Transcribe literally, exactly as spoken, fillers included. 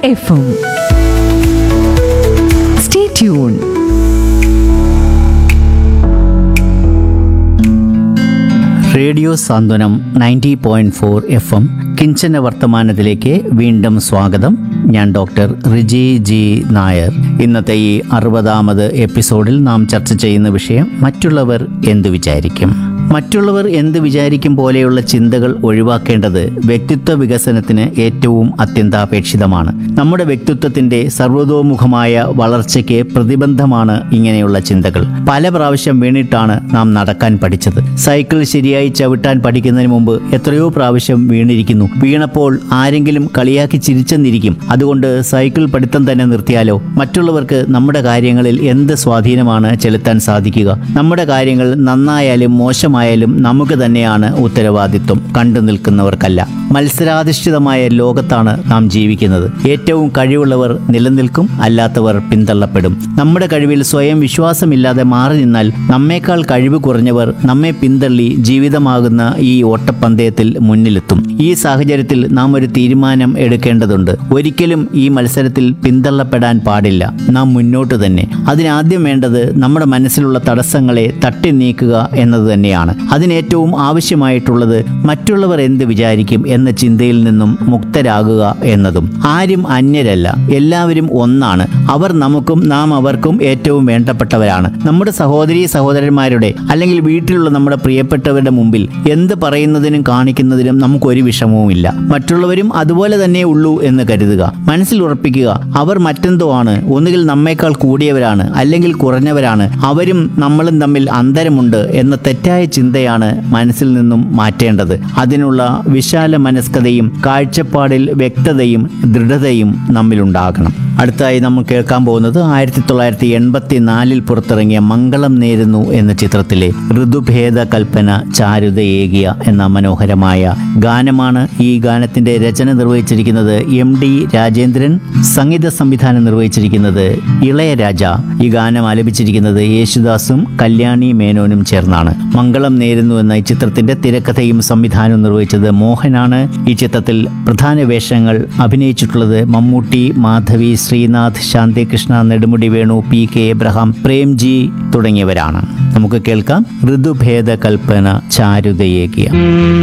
F M. Stay tuned. Radio സാന്ത്വനം ninety point four F M കിഞ്ചന വർത്തമാനത്തിലേക്ക് വീണ്ടും സ്വാഗതം. ഞാൻ doctor Riji G Nair. ഇന്നത്തെ ഈ അറുപതാമത് എപ്പിസോഡിൽ നാം ചർച്ച ചെയ്യുന്ന വിഷയം മറ്റുള്ളവർ എന്തു വിചാരിക്കും. മറ്റുള്ളവർ എന്ത് വിചാരിക്കും പോലെയുള്ള ചിന്തകൾ ഒഴിവാക്കേണ്ടത് വ്യക്തിത്വ വികസനത്തിന് ഏറ്റവും അത്യന്താപേക്ഷിതമാണ്. നമ്മുടെ വ്യക്തിത്വത്തിന്റെ സർവ്വതോമുഖമായ വളർച്ചയ്ക്ക് പ്രതിബന്ധമാണ് ഇങ്ങനെയുള്ള ചിന്തകൾ. പല പ്രാവശ്യം വീണിട്ടാണ് നാം നടക്കാൻ പഠിച്ചത്. സൈക്കിൾ ശരിയായി ചവിട്ടാൻ പഠിക്കുന്നതിന് മുമ്പ് എത്രയോ പ്രാവശ്യം വീണിരിക്കുന്നു. വീണപ്പോൾ ആരെങ്കിലും കളിയാക്കി ചിരിച്ചെന്നിരിക്കും. അതുകൊണ്ട് സൈക്കിൾ പഠിത്തം തന്നെ നിർത്തിയാലോ? മറ്റുള്ളവർക്ക് നമ്മുടെ കാര്യങ്ങളിൽ എന്ത് സ്വാധീനമാണ് ചെലുത്താൻ സാധിക്കുക? നമ്മുടെ കാര്യങ്ങൾ നന്നായാലും മോശമായാലും നമുക്ക് തന്നെയാണ് ഉത്തരവാദിത്വം, കണ്ടു നിൽക്കുന്നവർക്കല്ല. മത്സരാധിഷ്ഠിതമായ ലോകത്താണ് നാം ജീവിക്കുന്നത്. ഏറ്റവും കഴിവുള്ളവർ നിലനിൽക്കും, അല്ലാത്തവർ പിന്തള്ളപ്പെടും. നമ്മുടെ കഴിവിൽ സ്വയം വിശ്വാസമില്ലാതെ മാറി നിന്നാൽ നമ്മേക്കാൾ കഴിവ് കുറഞ്ഞവർ നമ്മെ പിന്തള്ളി ജീവിതമാകുന്ന ഈ ഓട്ടപ്പന്തയത്തിൽ മുന്നിലെത്തും. ഈ സാഹചര്യത്തിൽ നാം ഒരു തീരുമാനം എടുക്കേണ്ടതുണ്ട്. ഒരിക്കലും ഈ മത്സരത്തിൽ പിന്തള്ളപ്പെടാൻ പാടില്ല. നാം മുന്നോട്ട് തന്നെ. അതിനാദ്യം വേണ്ടത് നമ്മുടെ മനസ്സിലുള്ള തടസ്സങ്ങളെ തട്ടി നീക്കുക എന്നത് തന്നെയാണ്. അതിനേറ്റവും ആവശ്യമായിട്ടുള്ളത് മറ്റുള്ളവർ എന്ത് വിചാരിക്കും എന്ന ചിന്തയിൽ നിന്നും മുക്തരാകുക എന്നതും. ആരും അന്യരല്ല, എല്ലാവരും ഒന്നാണ്. അവർ നമുക്കും നാം അവർക്കും ഏറ്റവും വേണ്ടപ്പെട്ടവരാണ്. നമ്മുടെ സഹോദരീ സഹോദരന്മാരുടെ അല്ലെങ്കിൽ വീട്ടിലുള്ള നമ്മുടെ പ്രിയപ്പെട്ടവരുടെ മുമ്പിൽ എന്ത് പറയുന്നതിനും കാണിക്കുന്നതിനും നമുക്കൊരു വിഷമവുമില്ല. മറ്റുള്ളവരും അതുപോലെ തന്നെ ഉള്ളൂ എന്ന് കരുതുക. മനസ്സിൽ ഉറപ്പിക്കുക, അവർ മറ്റെന്തോ ആണ്. ഒന്നുകിൽ നമ്മേക്കാൾ കൂടിയവരാണ്, അല്ലെങ്കിൽ കുറഞ്ഞവരാണ്. അവരും നമ്മളും തമ്മിൽ അന്തരമുണ്ട് എന്ന തെറ്റായ ചിന്തയാണ് മനസ്സിൽ നിന്നും മാറ്റേണ്ടത്. അതിനുള്ള വിശാല മനസ്കതയും കാഴ്ചപ്പാടിൽ വ്യക്തതയും ദൃഢതയും നമ്മിലുണ്ടാകണം. അടുത്തായി നമ്മൾ കേൾക്കാൻ പോകുന്നത് ആയിരത്തി തൊള്ളായിരത്തി എൺപത്തി നാലിൽ പുറത്തിറങ്ങിയ മംഗളം നേരുന്നു എന്ന ചിത്രത്തിലെ ഋതുഭേദ കൽപ്പന ചാരുതയേകിയ എന്ന മനോഹരമായ ഗാനമാണ്. ഈ ഗാനത്തിന്റെ രചന നിർവഹിച്ചിരിക്കുന്നത് എം ഡി രാജേന്ദ്രൻ, സംഗീത സംവിധാനം നിർവഹിച്ചിരിക്കുന്നത് ഇളയരാജ. ഈ ഗാനം ആലപിച്ചിരിക്കുന്നത് യേശുദാസും കല്യാണി മേനോനും ചേർന്നാണ്. മംഗളം നേരുന്നു എന്ന ഈ ചിത്രത്തിന്റെ തിരക്കഥയും സംവിധാനവും നിർവഹിച്ചത് മോഹനാണ്. ഈ ചിത്രത്തിൽ പ്രധാന വേഷങ്ങൾ അഭിനയിച്ചിട്ടുള്ളത് Mammootty, Madhavi, Sreenath, Shanthikrishna, Nedumudi Venu, P K Abraham, Premji തുടങ്ങിയവരാണ്. നമുക്ക് കേൾക്കാം ഋതുഭേദ കൽപ്പന ചാരുതയേകിയ.